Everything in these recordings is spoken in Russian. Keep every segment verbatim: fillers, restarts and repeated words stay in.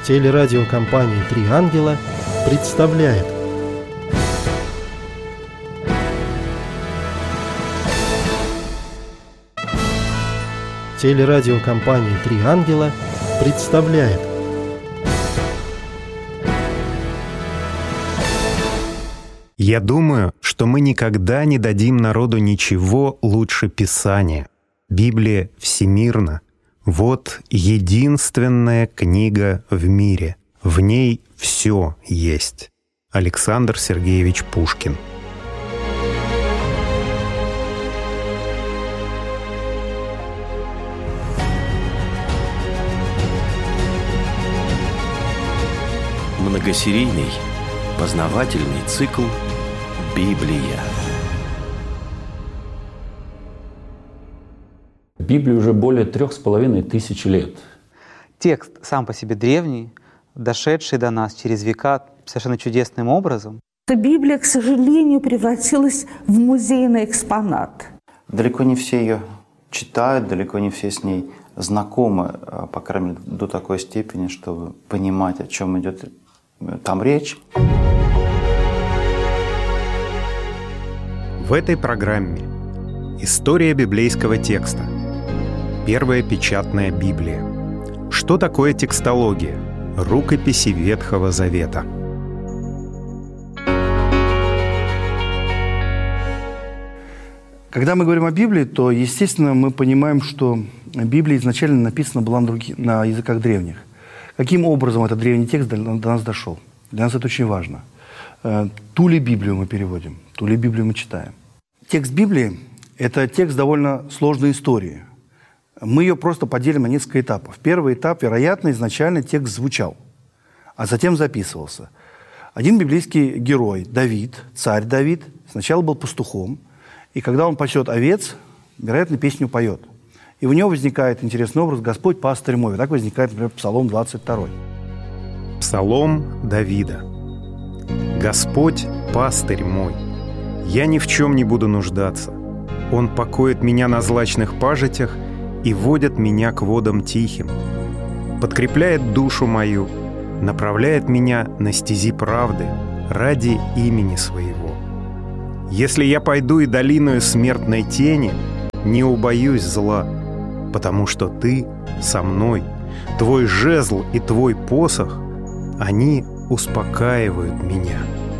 Телерадиокомпания «Три ангела» представляет. Телерадиокомпания «Три ангела» представляет. Я думаю, что мы никогда не дадим народу ничего лучше Писания. Библия всемирна. Вот единственная книга в мире. В ней все есть. Александр Сергеевич Пушкин. Многосерийный познавательный цикл «Библия». Библии уже более трех с половиной тысяч лет. Текст сам по себе древний, дошедший до нас через века совершенно чудесным образом. Библия, к сожалению, превратилась в музейный экспонат. Далеко не все ее читают, далеко не все с ней знакомы, по крайней мере, до такой степени, чтобы понимать, о чем идет там речь. В этой программе история библейского текста. Первая печатная Библия. Что такое текстология? Рукописи Ветхого Завета. Когда мы говорим о Библии, то, естественно, мы понимаем, что Библия изначально написана была на, других, на языках древних. Каким образом этот древний текст до, до нас дошел? Для нас это очень важно. Ту ли Библию мы переводим, ту ли Библию мы читаем. Текст Библии – это текст довольно сложной истории. Мы ее просто поделим на несколько этапов. Первый этап, вероятно, изначально текст звучал, а затем записывался. Один библейский герой, Давид, царь Давид, сначала был пастухом, и когда он пасет овец, вероятно, песню поет. И у него возникает интересный образ «Господь пастырь мой». Так возникает, например, Псалом двадцать два. Псалом Давида. «Господь пастырь мой, я ни в чем не буду нуждаться. Он покоит меня на злачных пажитях и водит меня к водам тихим. Подкрепляет душу мою, направляет меня на стези правды ради имени своего. Если я пойду и долиною смертной тени, не убоюсь зла, потому что ты со мной, твой жезл и твой посох, они успокаивают меня».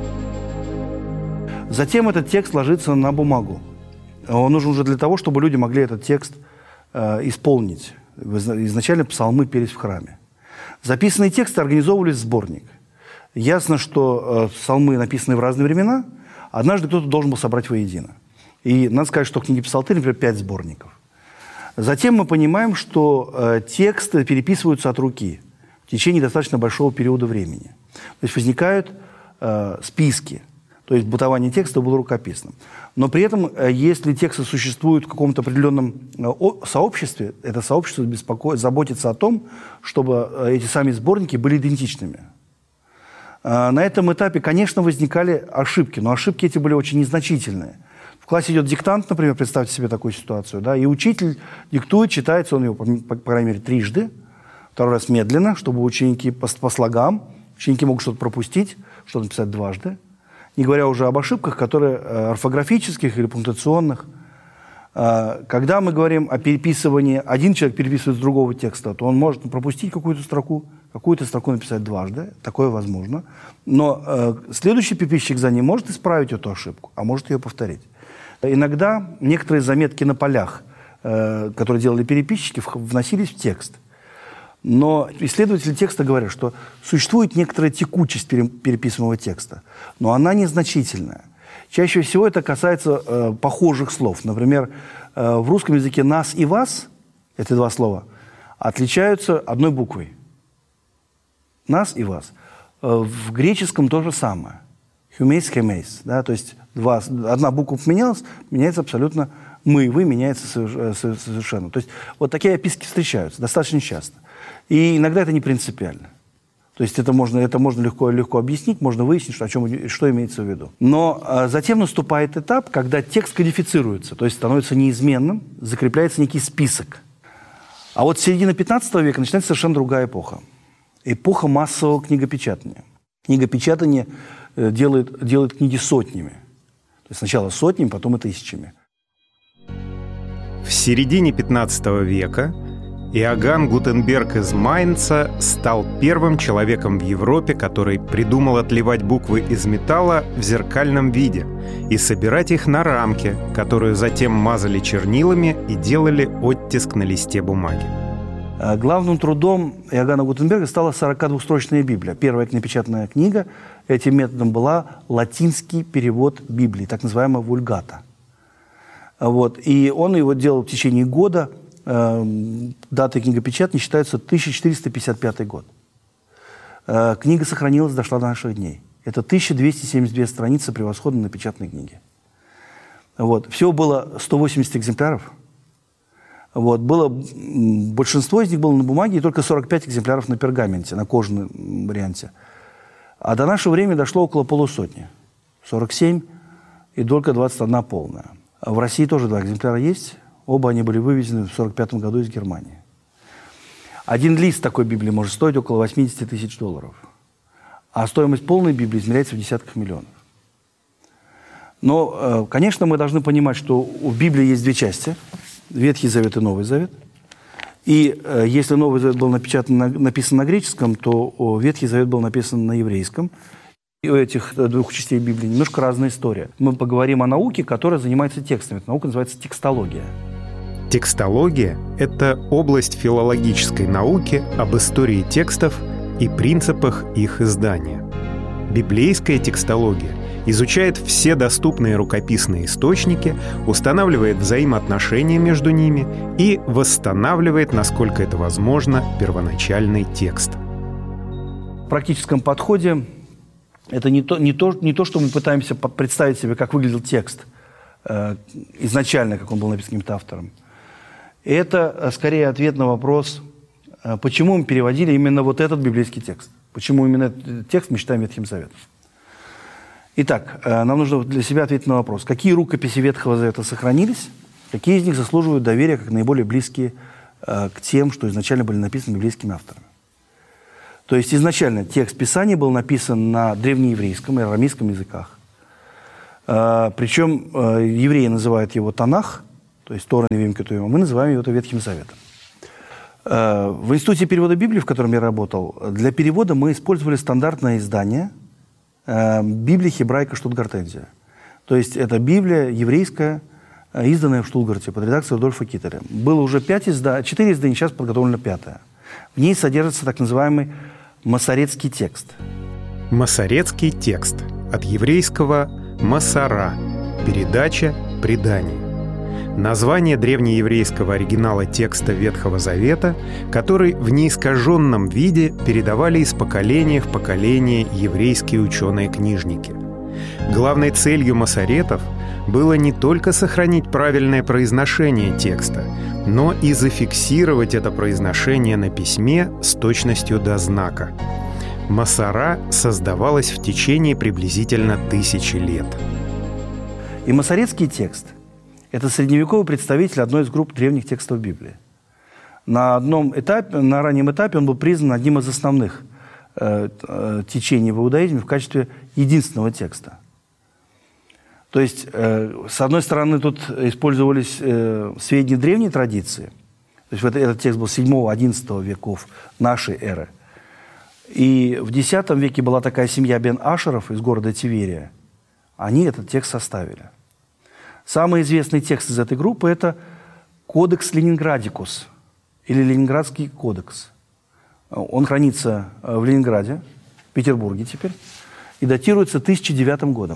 Затем этот текст ложится на бумагу. Он нужен уже для того, чтобы люди могли этот текст э, исполнить. Изначально псалмы пелись в храме. Записанные тексты организовывались в сборник. Ясно, что э, псалмы, написанные в разные времена, однажды кто-то должен был собрать воедино. И надо сказать, что в книге Псалтырь, например, пять сборников. Затем мы понимаем, что э, тексты переписываются от руки в течение достаточно большого периода времени. То есть возникают э, списки. То есть бытование текста было рукописным. Но при этом, э, если тексты существуют в каком-то определенном э, сообществе, это сообщество беспоко... заботится о том, чтобы э, эти сами сборники были идентичными. Э, на этом этапе, конечно, возникали ошибки, но ошибки эти были очень незначительные. В классе идет диктант, например, представьте себе такую ситуацию, да, и учитель диктует, читается он его, по, по, по крайней мере, трижды, второй раз медленно, чтобы ученики по, по слогам, ученики могут что-то пропустить, что-то написать дважды, не говоря уже об ошибках, которые э, орфографических или пунктуационных. Э, когда мы говорим о переписывании, один человек переписывает с другого текста, то он может пропустить какую-то строку, какую-то строку написать дважды, такое возможно, но э, следующий переписчик за ним может исправить эту ошибку, а может ее повторить. Иногда некоторые заметки на полях, э, которые делали переписчики, вносились в текст. Но исследователи текста говорят, что существует некоторая текучесть переписываемого текста, но она незначительная. Чаще всего это касается э, похожих слов. Например, э, в русском языке «нас» и «вас», эти два слова, отличаются одной буквой. «Нас» и «вас». Э, в греческом то же самое. «Хумейс», «хемейс». Да, то есть два, одна буква поменялась, меняется абсолютно «мы», «вы» меняется совершенно. То есть вот такие описки встречаются достаточно часто. И иногда это не принципиально. То есть это можно, это можно легко, легко объяснить, можно выяснить, что, о чем, что имеется в виду. Но а, затем наступает этап, когда текст кодифицируется, то есть становится неизменным, закрепляется некий список. А вот с середины пятнадцатого века начинается совершенно другая эпоха. эпоха массового книгопечатания. Книгопечатание делает, делает книги сотнями. То есть сначала сотнями, потом и тысячами. В середине пятнадцатого века Иоганн Гутенберг из Майнца стал первым человеком в Европе, который придумал отливать буквы из металла в зеркальном виде и собирать их на рамке, которую затем мазали чернилами и делали оттиск на листе бумаги. Главным трудом Иоганна Гутенберга стала сорокадвухстрочная Библия. Первая напечатанная книга этим методом была латинский перевод Библии, так называемая вульгата. Вот. И он его делал в течение года. Датой книгопечатания считается тысяча четыреста пятьдесят пятый год. Книга сохранилась, дошла до наших дней. Это тысяча двести семьдесят две страницы превосходно напечатанной книги. Вот. Всего было сто восемьдесят экземпляров. Вот. Было, большинство из них было на бумаге, и только сорок пять экземпляров на пергаменте, на кожаном варианте. А до нашего времени дошло около полусотни. сорок семь и только двадцать одна полная. А в России тоже два экземпляра есть. Оба они были вывезены в сорок пятом году из Германии. Один лист такой Библии может стоить около восемьдесят тысяч долларов. А стоимость полной Библии измеряется в десятках миллионов. Но, конечно, мы должны понимать, что в Библии есть две части. Ветхий Завет и Новый Завет. И если Новый Завет был напечатан, написан на греческом, то Ветхий Завет был написан на еврейском. И у этих двух частей Библии немножко разная история. Мы поговорим о науке, которая занимается текстами. Эта наука называется текстология. Текстология – это область филологической науки об истории текстов и принципах их издания. Библейская текстология изучает все доступные рукописные источники, устанавливает взаимоотношения между ними и восстанавливает, насколько это возможно, первоначальный текст. В практическом подходе это не то, не то, не то, что мы пытаемся представить себе, как выглядел текст э, изначально, как он был написан каким-то автором. Это скорее ответ на вопрос, э, почему мы переводили именно вот этот библейский текст. Почему именно этот текст мы считаем Ветхим Заветом. Итак, э, нам нужно для себя ответить на вопрос, какие рукописи Ветхого Завета сохранились, какие из них заслуживают доверия как наиболее близкие э, к тем, что изначально были написаны библейскими авторами. То есть изначально текст Писания был написан на древнееврейском и арамейском языках. Э, причем э, евреи называют его Танах, то есть Тора, Невим, Кетувим, а мы называем его Ветхим Заветом. Э, в Институте перевода Библии, в котором я работал, для перевода мы использовали стандартное издание э, Библии Хебрайка Штутгартензия. То есть это Библия еврейская, э, изданная в Штутгарте под редакцией Рудольфа Киттеря. Было уже пять изда... четыре издания, сейчас подготовлено пятое. В ней содержится так называемый масоретский текст. Масоретский текст от еврейского «масара» – передача, предание. Название древнееврейского оригинала текста Ветхого Завета, который в неискаженном виде передавали из поколения в поколение еврейские ученые-книжники. Главной целью масоретов было не только сохранить правильное произношение текста, но и зафиксировать это произношение на письме с точностью до знака. Масара создавалась в течение приблизительно тысячи лет. И масоретский текст – это средневековый представитель одной из групп древних текстов Библии. На одном этапе, на раннем этапе он был признан одним из основных э, э, течений в иудаизме в качестве единственного текста. То есть, э, с одной стороны, тут использовались э, сведения древней традиции. То есть, этот, этот текст был седьмого-одиннадцатого веков нашей эры. И в десятом веке была такая семья Бен-Ашеров из города Тиверия. Они этот текст составили. Самый известный текст из этой группы – это Кодекс Ленинградикус, или Ленинградский кодекс. Он хранится в Ленинграде, в Петербурге теперь, и датируется тысяча девятым годом.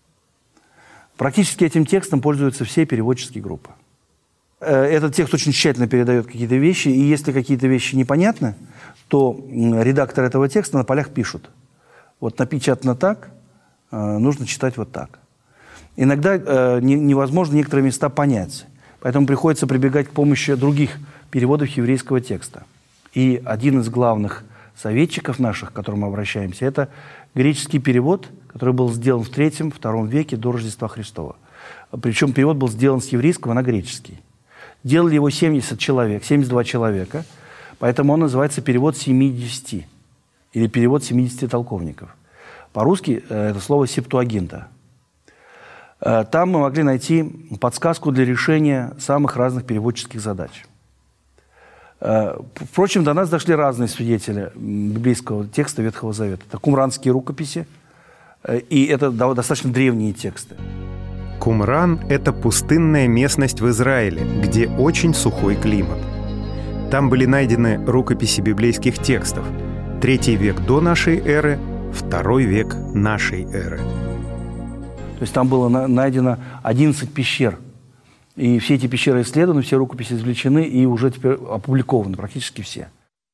Практически этим текстом пользуются все переводческие группы. Этот текст очень тщательно передает какие-то вещи, и если какие-то вещи непонятны, то редактор этого текста на полях пишут. Вот напечатано так, нужно читать вот так. Иногда э, не, невозможно некоторые места понять, поэтому приходится прибегать к помощи других переводов еврейского текста. И один из главных советчиков наших, к которым мы обращаемся, это греческий перевод, который был сделан в третьем-втором веке до Рождества Христова. Причем перевод был сделан с еврейского на греческий. Делали его семьдесят человек, семьдесят два человека, поэтому он называется перевод семидесяти. или перевод семидесяти толковников. По-русски это слово «септуагинта». Там мы могли найти подсказку для решения самых разных переводческих задач. Впрочем, до нас дошли разные свидетели библейского текста Ветхого Завета. Это кумранские рукописи, и это достаточно древние тексты. Кумран – это пустынная местность в Израиле, где очень сухой климат. Там были найдены рукописи библейских текстов. Третий век до нашей эры, второй век нашей эры. То есть там было найдено одиннадцать пещер. И все эти пещеры исследованы, все рукописи извлечены и уже теперь опубликованы практически все.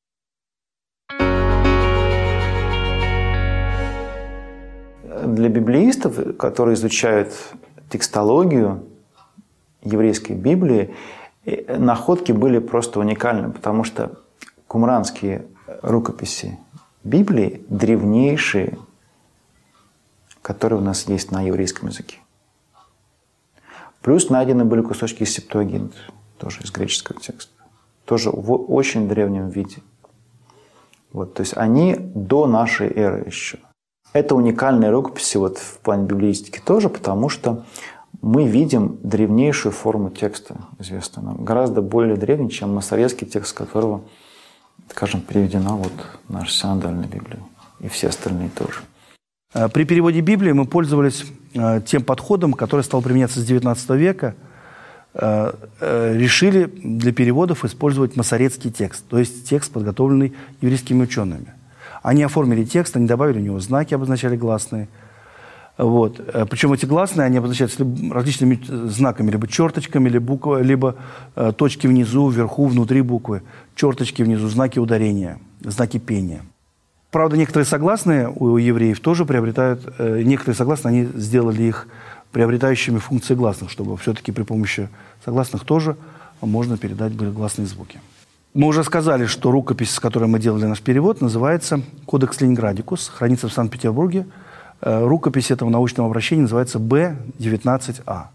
Для библеистов, которые изучают текстологию еврейской Библии, находки были просто уникальны, потому что кумранские рукописи Библии древнейшие, которые у нас есть на еврейском языке. Плюс найдены были кусочки из Септуагинты, тоже из греческого текста, тоже в очень древнем виде. Вот, то есть они до нашей эры еще. Это уникальные рукописи вот, в плане библеистики тоже, потому что мы видим древнейшую форму текста, известную нам, гораздо более древний, чем массорецкий текст, которого, скажем, переведена вот наша синодальная Библия, и все остальные тоже. При переводе Библии мы пользовались тем подходом, который стал применяться с девятнадцатого века. Решили для переводов использовать массорецкий текст, то есть текст, подготовленный еврейскими учеными. Они оформили текст, они добавили у него знаки, обозначали гласные. Вот. Причем эти гласные, они обозначаются различными знаками, либо черточками, либо, буквы, либо точки внизу, вверху, внутри буквы, черточки внизу, знаки ударения, знаки пения. Правда, некоторые согласные у евреев тоже приобретают, некоторые согласные, они сделали их приобретающими функции гласных, чтобы все-таки при помощи согласных тоже можно передать гласные звуки. Мы уже сказали, что рукопись, с которой мы делали наш перевод, называется «Кодекс Ленинградикус», хранится в Санкт-Петербурге. Рукопись этого научного обращения называется Б девятнадцать А.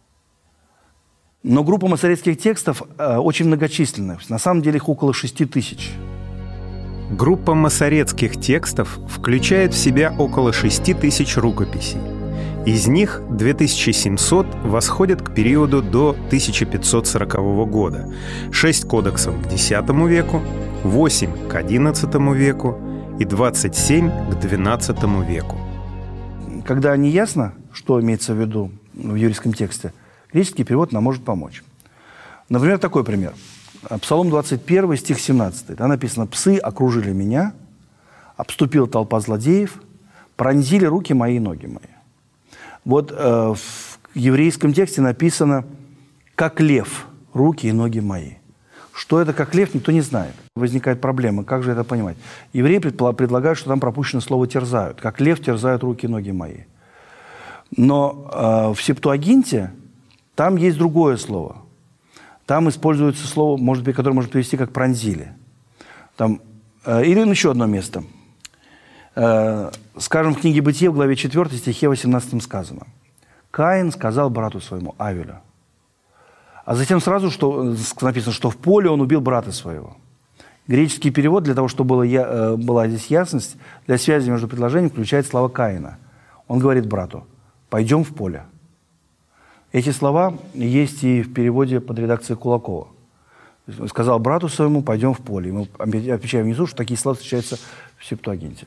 Но группа массорецких текстов очень многочисленная. На самом деле их около шести тысяч. Группа массорецких текстов включает в себя около шести тысяч рукописей. Из них две тысячи семьсот восходят к периоду до тысяча пятьсот сорокового года, шесть кодексов к десятому веку, восемь к одиннадцатому веку и двадцать семь к двенадцатому веку. Когда не ясно, что имеется в виду в еврейском тексте, греческий перевод нам может помочь. Например, такой пример. Псалом двадцать один, стих семнадцатый. Там написано: «Псы окружили меня, обступила толпа злодеев, пронзили руки мои и ноги мои». Вот э, в еврейском тексте написано «как лев, руки и ноги мои». Что это «как лев», никто не знает. Возникает проблема, как же это понимать? Евреи предлагают, что там пропущено слово «терзают». «Как лев терзают руки и ноги мои». Но э, в Септуагинте там есть другое слово. Там используется слово, может быть, которое можно перевести как «пронзили». Там, э, или еще одно место. Э, скажем, в книге «Бытие» в главе четвёртой, стихе восемнадцатом сказано: «Каин сказал брату своему Авелю». А затем сразу что, написано, что в поле он убил брата своего. Греческий перевод, для того, чтобы было, э, была здесь ясность, для связи между предложениями включает слова Каина. Он говорит брату: «Пойдем в поле». Эти слова есть и в переводе под редакцией Кулакова. Сказал брату своему: «Пойдем в поле». И мы отмечаем внизу, что такие слова встречаются в Септуагинте.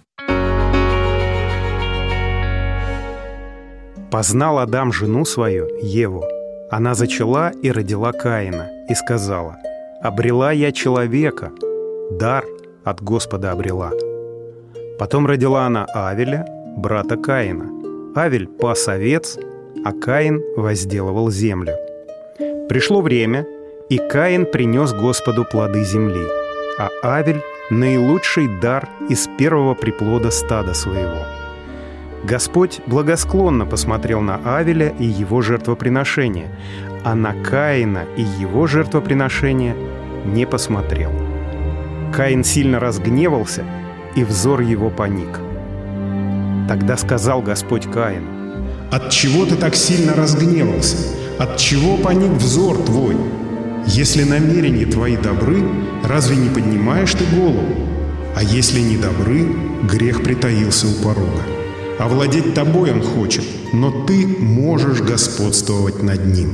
«Познал Адам жену свою, Еву. Она зачала и родила Каина, и сказала: обрела я человека, дар от Господа обрела. Потом родила она Авеля, брата Каина. Авель пас овец, а Каин возделывал землю. Пришло время, и Каин принес Господу плоды земли, а Авель — наилучший дар из первого приплода стада своего. Господь благосклонно посмотрел на Авеля и его жертвоприношение, а на Каина и его жертвоприношение не посмотрел. Каин сильно разгневался, и взор его поник. Тогда сказал Господь Каину: «Отчего ты так сильно разгневался? Отчего поник взор твой? Если намерения твои добры, разве не поднимаешь ты голову? А если не добры, грех притаился у порога. Овладеть тобой он хочет, но ты можешь господствовать над ним.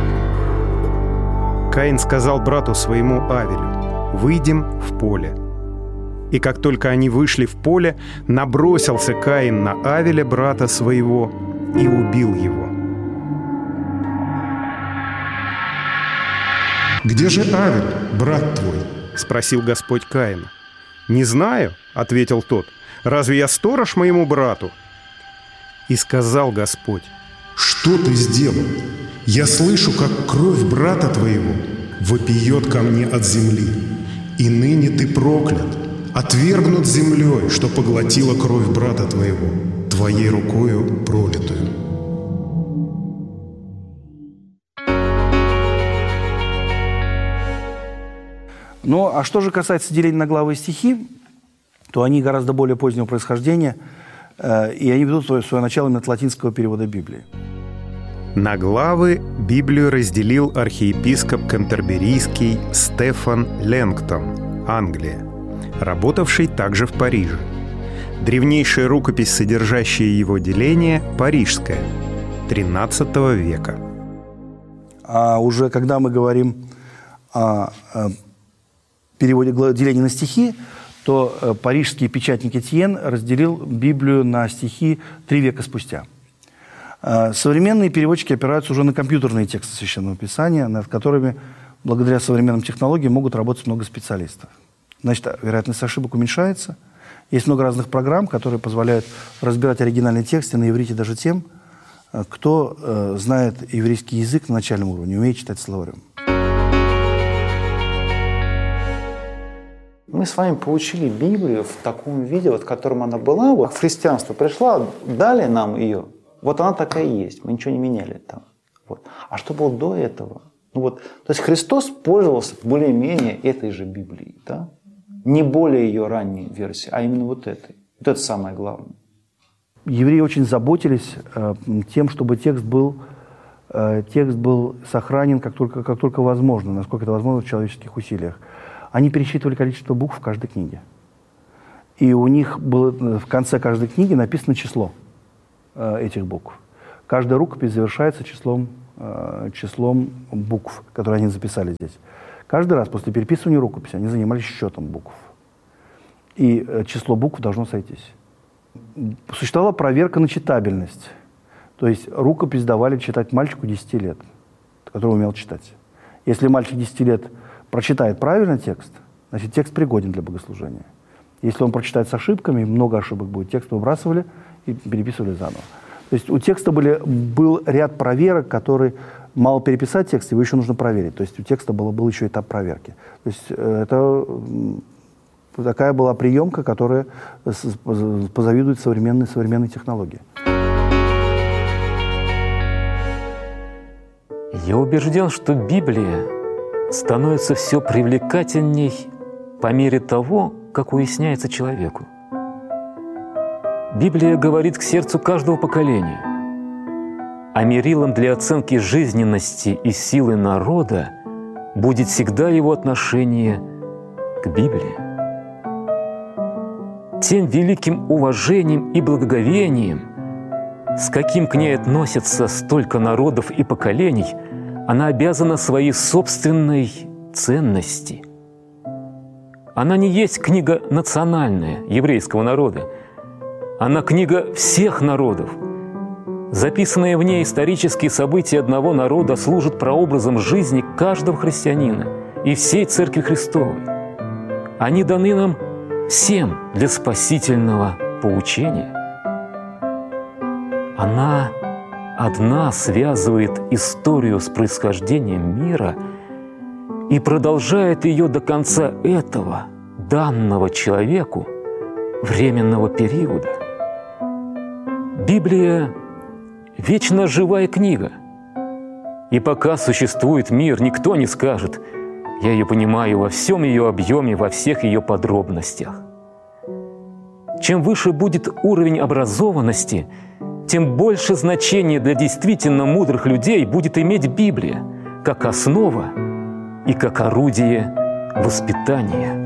Каин сказал брату своему Авелю: «Выйдем в поле». И как только они вышли в поле, набросился Каин на Авеля, брата своего, и убил его. «Где же Авель, брат твой?» — спросил Господь Каина. «Не знаю», — ответил тот. «Разве я сторож моему брату?» И сказал Господь: «Что ты сделал? Я слышу, как кровь брата твоего вопиет ко мне от земли. И ныне ты проклят, отвергнут землей, что поглотила кровь брата твоего, твоей рукою пролитую». Ну, а что же касается деления на главы и стихи, то они гораздо более позднего происхождения, э, и они ведут свое, свое начало именно от латинского перевода Библии. На главы Библию разделил архиепископ Кантерберийский Стефан Ленгтон, Англия, работавший также в Париже. Древнейшая рукопись, содержащая его деление, парижская, тринадцатого века. А уже когда мы говорим о, о переводе деления на стихи, то э, парижский печатник Этьен разделил Библию на стихи три века спустя. Э, современные переводчики опираются уже на компьютерные тексты Священного Писания, над которыми, благодаря современным технологиям, могут работать много специалистов. Значит, вероятность ошибок уменьшается. Есть много разных программ, которые позволяют разбирать оригинальные тексты на иврите даже тем, кто э, знает еврейский язык на начальном уровне, умеет читать словарем. Мы с вами получили Библию в таком виде, вот, в котором она была. Вот в христианство пришла, дали нам ее. Вот она такая и есть. Мы ничего не меняли там. Вот. А что было до этого? Ну, вот, то есть Христос пользовался более-менее этой же Библией. Да? Не более ее ранней версии, а именно вот этой. Вот это самое главное. Евреи очень заботились э, тем, чтобы текст был, э, текст был сохранен как только, как только возможно, насколько это возможно в человеческих усилиях. Они пересчитывали количество букв в каждой книге. И у них было в конце каждой книги написано число э, этих букв. Каждая рукопись завершается числом, э, числом букв, которые они записали здесь. Каждый раз после переписывания рукописи они занимались счетом букв. И э, число букв должно сойтись. Существовала проверка на читабельность. То есть рукопись давали читать мальчику десяти лет, который умел читать. Если мальчик десяти лет прочитает правильно текст, значит, текст пригоден для богослужения. Если он прочитает с ошибками, много ошибок будет, текст выбрасывали и переписывали заново. То есть у текста были, был ряд проверок, которые мало переписать текст, его еще нужно проверить. То есть у текста было, был еще этап проверки. То есть это такая была приемка, которая позавидует современной, современной технологии. Я убежден, что Библия становится все привлекательней по мере того, как уясняется человеку. Библия говорит к сердцу каждого поколения, а мерилом для оценки жизненности и силы народа будет всегда его отношение к Библии. Тем великим уважением и благоговением, с каким к ней относятся столько народов и поколений, она обязана своей собственной ценности. Она не есть книга национальная, еврейского народа. Она книга всех народов. Записанные в ней исторические события одного народа служат прообразом жизни каждого христианина и всей Церкви Христовой. Они даны нам всем для спасительного поучения. Она одна связывает историю с происхождением мира и продолжает ее до конца этого, данного человеку, временного периода. Библия – вечно живая книга. И пока существует мир, никто не скажет: «Я ее понимаю во всем ее объеме, во всех ее подробностях». Чем выше будет уровень образованности, тем больше значения для действительно мудрых людей будет иметь Библия как основа и как орудие воспитания.